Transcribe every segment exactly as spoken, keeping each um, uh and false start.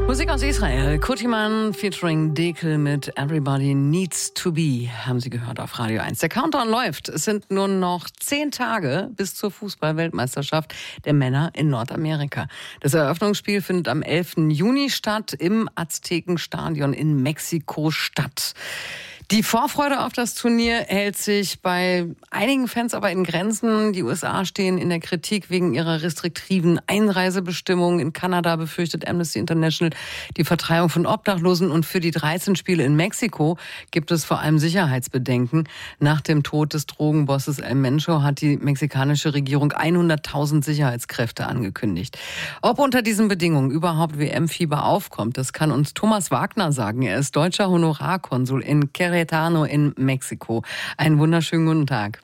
Musik aus Israel. Kutiman featuring Dekel mit Everybody Needs to Be, haben Sie gehört auf Radio eins. Der Countdown läuft. Es sind nur noch zehn Tage bis zur Fußball-Weltmeisterschaft der Männer in Nordamerika. Das Eröffnungsspiel findet am elften Juni statt im Aztekenstadion in Mexiko-Stadt. Die Vorfreude auf das Turnier hält sich bei einigen Fans aber in Grenzen. Die U S A stehen in der Kritik wegen ihrer restriktiven Einreisebestimmungen. In Kanada befürchtet Amnesty International die Vertreibung von Obdachlosen. Und für die dreizehn Spiele in Mexiko gibt es vor allem Sicherheitsbedenken. Nach dem Tod des Drogenbosses El Mencho hat die mexikanische Regierung hunderttausend Sicherheitskräfte angekündigt. Ob unter diesen Bedingungen überhaupt W M-Fieber aufkommt, das kann uns Thomas Wagner sagen. Er ist deutscher Honorarkonsul in Querétaro in Mexiko. Einen wunderschönen guten Tag.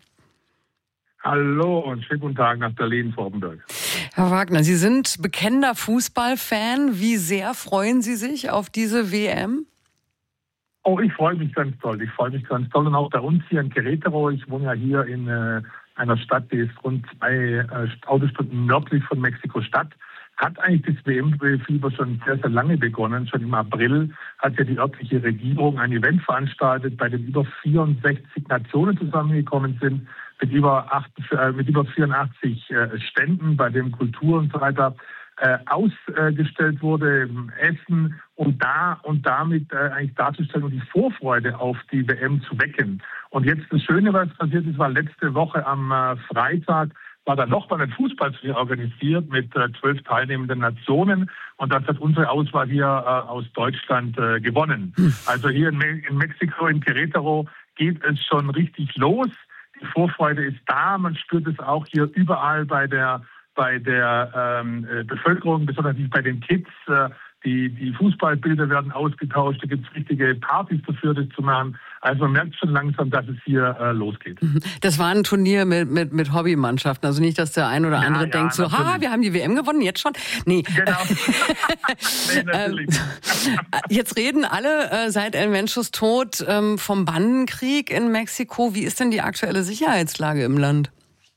Hallo und schönen guten Tag nach Berlin-Vorarlberg. Herr Wagner, Sie sind bekennender Fußballfan. Wie sehr freuen Sie sich auf diese W M? Oh, ich freue mich ganz toll. Ich freue mich ganz toll. Und auch bei uns hier in Querétaro. Ich wohne ja hier in äh, einer Stadt, die ist rund zwei äh, Autostunden nördlich von Mexiko-Stadt. Hat eigentlich das W M-Fieber schon sehr, sehr lange begonnen. Schon im April hat ja die örtliche Regierung ein Event veranstaltet, bei dem über vierundsechzig Nationen zusammengekommen sind, mit über, acht, äh, mit über vierundachtzig äh, Ständen, bei dem Kultur und so weiter äh, ausgestellt wurde, Essen, um da und damit äh, eigentlich darzustellen und die Vorfreude auf die W M zu wecken. Und jetzt das Schöne, was passiert ist, war letzte Woche am äh, Freitag, war dann nochmal ein Fußballturnier organisiert mit äh, zwölf teilnehmenden Nationen. Und das hat unsere Auswahl hier äh, aus Deutschland äh, gewonnen. Also hier in, Me- in Mexiko, in Querétaro, geht es schon richtig los. Die Vorfreude ist da. Man spürt es auch hier überall bei der, bei der ähm, äh, Bevölkerung, besonders bei den Kids. Äh, Die, die Fußballbilder werden ausgetauscht, da gibt es richtige Partys dafür, das zu machen. Also man merkt schon langsam, dass es hier äh, losgeht. Das war ein Turnier mit, mit, mit Hobbymannschaften. Also nicht, dass der ein oder andere ja, denkt ja, so, ha, wir haben die W M gewonnen, jetzt schon. Nee. Genau. Nee, natürlich. Jetzt reden alle äh, seit El Menchos Tod ähm, vom Bandenkrieg in Mexiko. Wie ist denn die aktuelle Sicherheitslage im Land?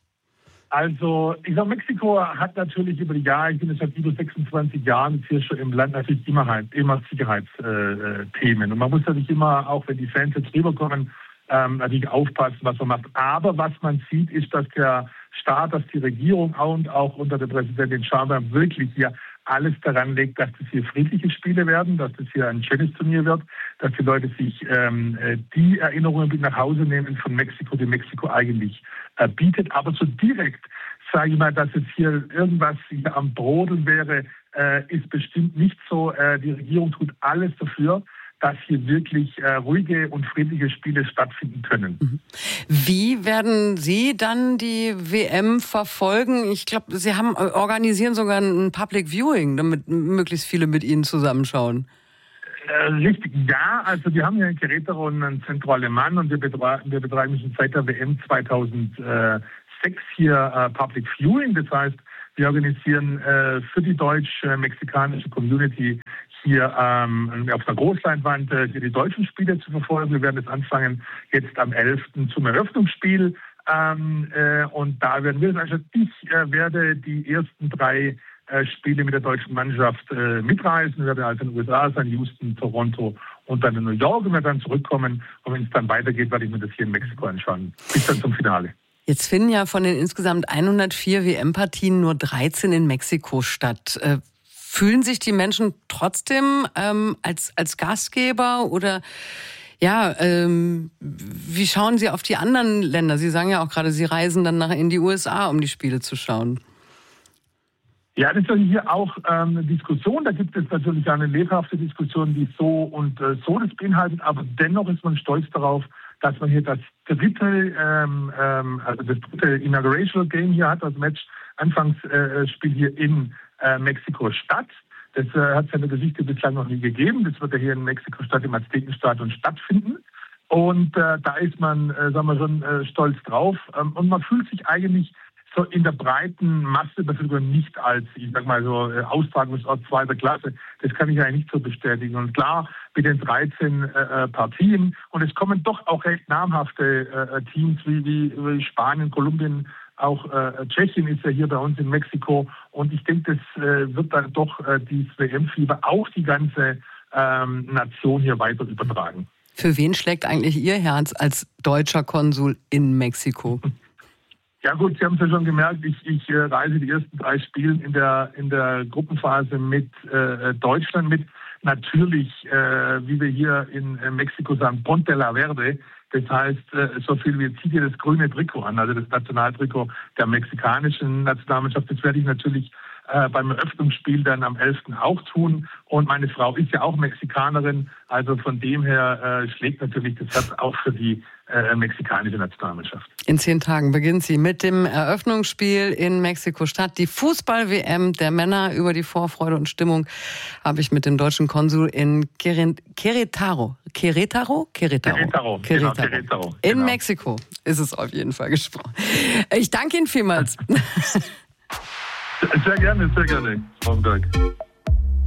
Also, ich sage, Mexiko hat natürlich über die Jahre, ich bin jetzt seit über sechsundzwanzig Jahren jetzt hier schon im Land, natürlich immer, halt, immer Sicherheitsthemen. Äh, und man muss natürlich immer, auch wenn die Fans jetzt rüberkommen, ähm, natürlich aufpassen, was man macht. Aber was man sieht, ist, dass der Staat, dass die Regierung und auch unter der Präsidentin Chávez wirklich hier alles daran legt, dass das hier friedliche Spiele werden, dass das hier ein schönes Turnier wird, dass die Leute sich ähm, die Erinnerungen mit nach Hause nehmen von Mexiko, die Mexiko eigentlich äh, bietet. Aber so direkt, sage ich mal, dass es hier irgendwas hier am Brodeln wäre, äh, ist bestimmt nicht so. Äh, die Regierung tut alles dafür, dass hier wirklich äh, ruhige und friedliche Spiele stattfinden können. Wie werden Sie dann die W M verfolgen? Ich glaube, Sie haben organisieren sogar ein Public Viewing, damit möglichst viele mit Ihnen zusammenschauen. Äh, richtig, ja. Also wir haben hier in Querétaro einen zentralen Mann und wir betreiben, wir betreiben schon seit der W M zweitausendsechs hier äh, Public Viewing. Das heißt, wir organisieren äh, für die deutsch-mexikanische Community hier ähm, auf der Großleinwand äh, hier die deutschen Spiele zu verfolgen. Wir werden jetzt anfangen jetzt am elften zum Eröffnungsspiel. Ähm, äh, und da werden wir, also ich äh, werde die ersten drei äh, Spiele mit der deutschen Mannschaft äh, mitreisen. Wir werden also in den U S A sein, Houston, Toronto und dann in New York und wir dann zurückkommen. Und wenn es dann weitergeht, werde ich mir das hier in Mexiko anschauen. Bis dann zum Finale. Jetzt finden ja von den insgesamt hundertvier W M-Partien nur dreizehn in Mexiko statt. Äh, Fühlen sich die Menschen trotzdem ähm, als, als Gastgeber oder ja, ähm, wie schauen Sie auf die anderen Länder? Sie sagen ja auch gerade, Sie reisen dann nach in die U S A, um die Spiele zu schauen. Ja, das ist hier auch ähm, eine Diskussion. Da gibt es natürlich eine lebhafte Diskussion, die so und äh, so das beinhaltet. Aber dennoch ist man stolz darauf, dass man hier das dritte, ähm, ähm, also das dritte Inaugural Game hier hat, das Match Anfangsspiel äh, hier in äh, Mexiko-Stadt. Das äh, hat es ja in der Geschichte bislang noch nie gegeben. Das wird ja hier in Mexiko-Stadt im Aztekenstadion stattfinden. Und äh, da ist man, äh, sagen wir schon, äh, stolz drauf. Ähm, und man fühlt sich eigentlich so in der breiten Masse Bevölkerung nicht als, ich sag mal so, äh, Austragungsort zweiter Klasse. Das kann ich eigentlich nicht so bestätigen. Und klar, mit den dreizehn äh, Partien. Und es kommen doch auch recht namhafte äh, Teams wie, wie, wie Spanien, Kolumbien, Auch äh, Tschechien ist ja hier bei uns in Mexiko. Und ich denke, das äh, wird dann doch äh, dieses W M-Fieber auch die ganze ähm, Nation hier weiter übertragen. Für wen schlägt eigentlich Ihr Herz als deutscher Konsul in Mexiko? Ja gut, Sie haben es ja schon gemerkt, ich, ich äh, reise die ersten drei Spiele in der, in der Gruppenphase mit äh, Deutschland mit. Natürlich, äh, wie wir hier in äh, Mexiko sagen, Ponte la Verde. Das heißt, äh, so viel wie zieht ihr das grüne Trikot an, also das Nationaltrikot der mexikanischen Nationalmannschaft. Das werde ich natürlich äh, beim Eröffnungsspiel dann am elften auch tun. Und meine Frau ist ja auch Mexikanerin. Also von dem her äh, schlägt natürlich das Herz auch für die äh, mexikanische Nationalmannschaft. In zehn Tagen beginnt sie mit dem Eröffnungsspiel in Mexiko-Stadt. Die Fußball-W M der Männer. Über die Vorfreude und Stimmung habe ich mit dem deutschen Konsul in Querétaro, Querétaro? Querétaro. Querétaro, genau, Querétaro. In genau. Mexiko ist es auf jeden Fall gesprochen. Ich danke Ihnen vielmals. Sehr gerne, sehr gerne, Frau Berg.